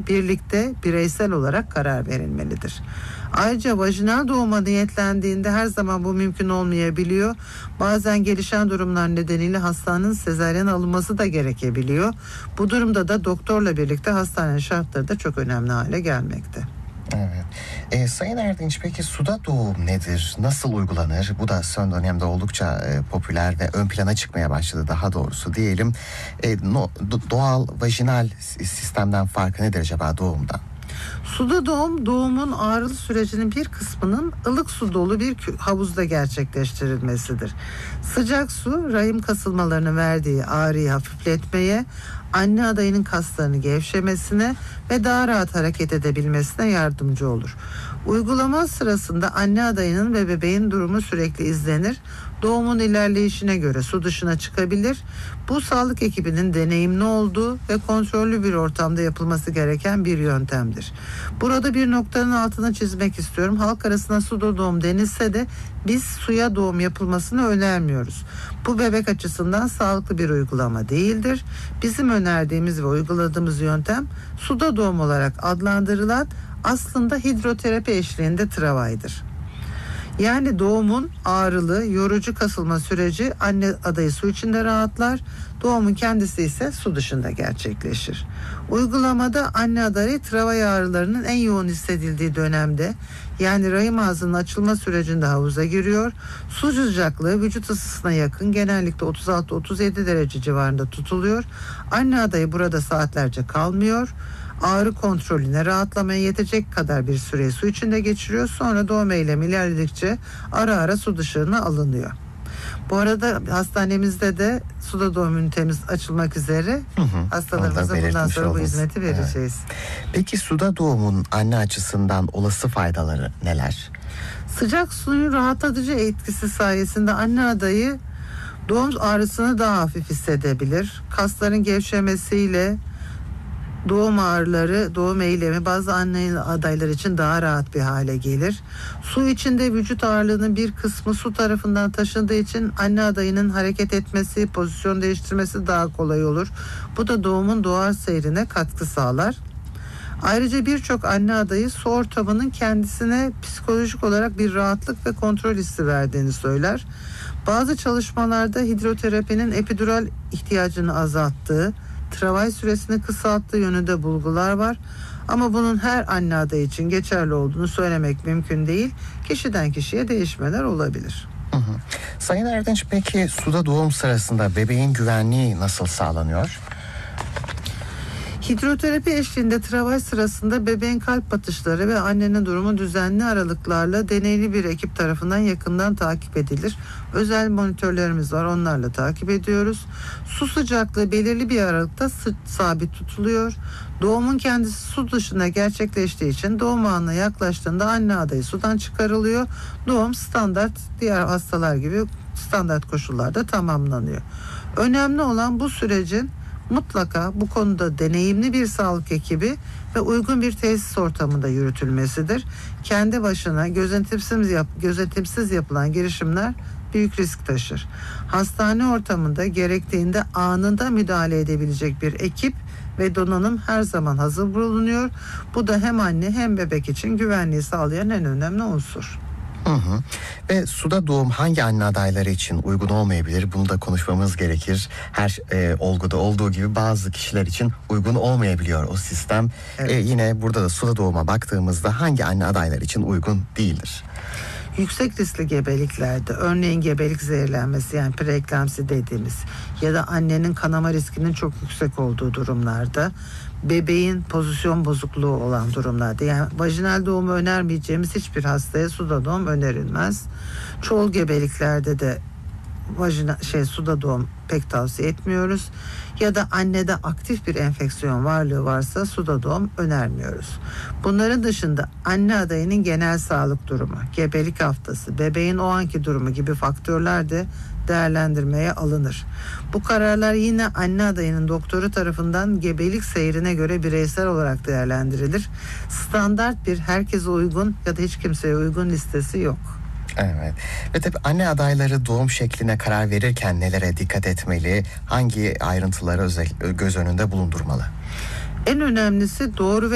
birlikte bireysel olarak karar verilmelidir. Ayrıca vajinal doğuma niyetlendiğinde her zaman bu mümkün olmayabiliyor. Bazen gelişen durumlar nedeniyle hastanın sezaryen alınması da gerekebiliyor. Bu durumda da doktorla birlikte hastane şartları da çok önemli hale gelmekte. Evet. Sayın Erdinç, peki suda doğum nedir? Nasıl uygulanır? Bu da son dönemde oldukça popüler ve ön plana çıkmaya başladı, daha doğrusu diyelim. Doğal vajinal sistemden farkı nedir acaba doğumdan? Suda doğum, doğumun ağrılı sürecinin bir kısmının ılık su dolu bir havuzda gerçekleştirilmesidir. Sıcak su, rahim kasılmalarının verdiği ağrıyı hafifletmeye, anne adayının kaslarını gevşemesine ve daha rahat hareket edebilmesine yardımcı olur. Uygulama sırasında anne adayının ve bebeğin durumu sürekli izlenir. Doğumun ilerleyişine göre su dışına çıkabilir. Bu sağlık ekibinin deneyimli olduğu ve kontrollü bir ortamda yapılması gereken bir yöntemdir. Burada bir noktanın altını çizmek istiyorum. Halk arasında suda doğum denilse de biz suya doğum yapılmasını önermiyoruz. Bu bebek açısından sağlıklı bir uygulama değildir. Bizim önerdiğimiz ve uyguladığımız yöntem suda doğum olarak adlandırılan aslında hidroterapi eşliğinde travaydır. Yani doğumun ağrılı, yorucu kasılma süreci anne adayı su içinde rahatlar, doğumun kendisi ise su dışında gerçekleşir. Uygulamada anne adayı travay ağrılarının en yoğun hissedildiği dönemde, yani rahim ağzının açılma sürecinde havuza giriyor. Su sıcaklığı vücut ısısına yakın, genellikle 36-37 derece civarında tutuluyor. Anne adayı burada saatlerce kalmıyor. Ağrı kontrolüne, rahatlamaya yetecek kadar bir süre su içinde geçiriyor. Sonra doğum eylemi ilerledikçe ara ara su dışına alınıyor. Bu arada hastanemizde de suda doğum ünitemiz açılmak üzere. Hastalarımıza bundan sonra bu hizmeti vereceğiz. Evet. Peki suda doğumun anne açısından olası faydaları neler? Sıcak suyun rahatlatıcı etkisi sayesinde anne adayı doğum ağrısını daha hafif hissedebilir. Kasların gevşemesiyle doğum ağrıları, doğum eylemi bazı anne adaylar için daha rahat bir hale gelir. Su içinde vücut ağırlığının bir kısmı su tarafından taşındığı için anne adayının hareket etmesi, pozisyon değiştirmesi daha kolay olur. Bu da doğumun doğal seyrine katkı sağlar. Ayrıca birçok anne adayı su ortamının kendisine psikolojik olarak bir rahatlık ve kontrol hissi verdiğini söyler. Bazı çalışmalarda hidroterapinin epidural ihtiyacını azalttığı, travay süresini kısalttığı yönünde bulgular var. Ama bunun her anne adayı için geçerli olduğunu söylemek mümkün değil. Kişiden kişiye değişmeler olabilir. Sayın Erdinç, peki suda doğum sırasında bebeğin güvenliği nasıl sağlanıyor? Hidroterapi eşliğinde travay sırasında bebeğin kalp atışları ve annenin durumu düzenli aralıklarla deneyli bir ekip tarafından yakından takip edilir. Özel monitörlerimiz var, onlarla takip ediyoruz. Su sıcaklığı belirli bir aralıkta sabit tutuluyor. Doğumun kendisi su dışında gerçekleştiği için doğum anına yaklaştığında anne adayı sudan çıkarılıyor. Doğum standart, diğer hastalar gibi standart koşullarda tamamlanıyor. Önemli olan bu sürecin mutlaka bu konuda deneyimli bir sağlık ekibi ve uygun bir tesis ortamında yürütülmesidir. Kendi başına gözetimsiz yapılan girişimler büyük risk taşır. Hastane ortamında gerektiğinde anında müdahale edebilecek bir ekip ve donanım her zaman hazır bulunuyor. Bu da hem anne hem bebek için güvenliği sağlayan en önemli unsur. Ve suda doğum hangi anne adayları için uygun olmayabilir? Bunu da konuşmamız gerekir. Her olguda olduğu gibi bazı kişiler için uygun olmayabiliyor o sistem. Evet. Yine burada da suda doğuma baktığımızda hangi anne adayları için uygun değildir? Yüksek riskli gebeliklerde, örneğin gebelik zehirlenmesi, yani preeklamsi dediğimiz ya da annenin kanama riskinin çok yüksek olduğu durumlarda, bebeğin pozisyon bozukluğu olan durumlarda, yani vajinal doğumu önermeyeceğimiz hiçbir hastaya suda doğum önerilmez. Çoğul gebeliklerde de suda doğum pek tavsiye etmiyoruz. Ya da annede aktif bir enfeksiyon varlığı varsa suda doğum önermiyoruz. Bunların dışında anne adayının genel sağlık durumu, gebelik haftası, bebeğin o anki durumu gibi faktörler de değerlendirmeye alınır. Bu kararlar yine anne adayının doktoru tarafından gebelik seyrine göre bireysel olarak değerlendirilir. Standart bir herkese uygun ya da hiç kimseye uygun listesi yok. Evet. Ve tabii anne adayları doğum şekline karar verirken nelere dikkat etmeli? Hangi ayrıntıları göz önünde bulundurmalı? En önemlisi doğru ve